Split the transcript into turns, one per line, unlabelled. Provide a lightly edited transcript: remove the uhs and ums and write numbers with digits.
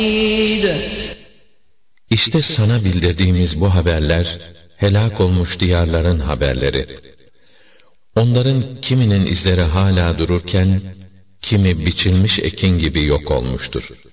İşte sana bildirdiğimiz bu haberler, helak olmuş diyarların haberleri. Onların kiminin izleri hala dururken, kimi biçilmiş ekin gibi yok olmuştur.